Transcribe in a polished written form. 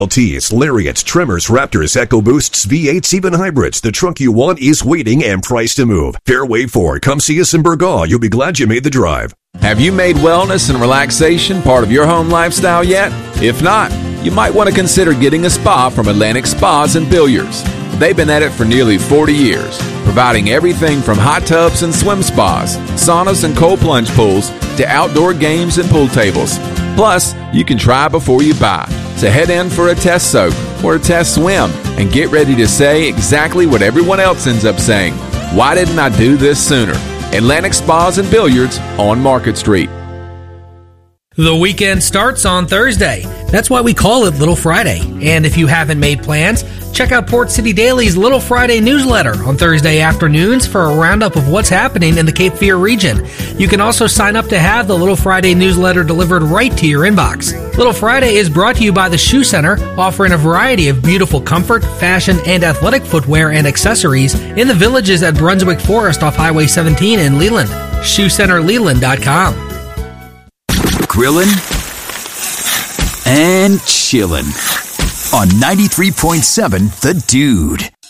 LTs, Lariats, Tremors, Raptors, EcoBoosts, V8s, even hybrids. The truck you want is waiting and priced to move. Fairway Ford. Come see us in Burgaw. You'll be glad you made the drive. Have you made wellness and relaxation part of your home lifestyle yet? If not, you might want to consider getting a spa from Atlantic Spas and Billiards. They've been at it for nearly 40 years, providing everything from hot tubs and swim spas, saunas and cold plunge pools, to outdoor games and pool tables. Plus, you can try before you buy. So head in for a test soak or a test swim and get ready to say exactly what everyone else ends up saying. Why didn't I do this sooner? Atlantic Spas and Billiards on Market Street. The weekend starts on Thursday. That's why we call it Little Friday. And if you haven't made plans, check out Port City Daily's Little Friday newsletter on Thursday afternoons for a roundup of what's happening in the Cape Fear region. You can also sign up to have the Little Friday newsletter delivered right to your inbox. Little Friday is brought to you by the Shoe Center, offering a variety of beautiful comfort, fashion, and athletic footwear and accessories in the villages at Brunswick Forest off Highway 17 in Leland. ShoeCenterLeland.com. Grillin' and chillin' on 93.7 The Dude.